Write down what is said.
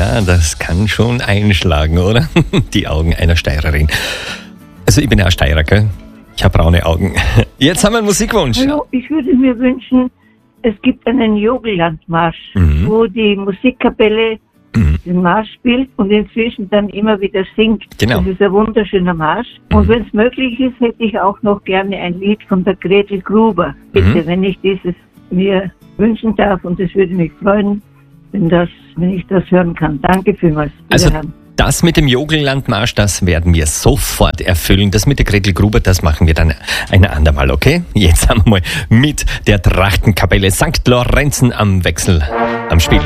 Ja, das kann schon einschlagen, oder? Die Augen einer Steirerin. Also ich bin ja ein Steirer, gell? Ich habe braune Augen. Jetzt haben wir einen Musikwunsch. Hallo, ich würde mir wünschen, es gibt einen Jogellandmarsch, wo die Musikkapelle den Marsch spielt und inzwischen dann immer wieder singt. Genau. Das ist ein wunderschöner Marsch. Und wenn es möglich ist, hätte ich auch noch gerne ein Lied von der Gretel Gruber. Bitte, wenn ich dieses mir wünschen darf, und es würde mich freuen, wenn ich das hören kann. Danke vielmals. Also das mit dem Jogellandmarsch, das werden wir sofort erfüllen. Das mit der Gretel Gruber, das machen wir dann ein andermal, okay? Jetzt haben wir mal mit der Trachtenkapelle St. Lorenzen am Wechsel am Spiel.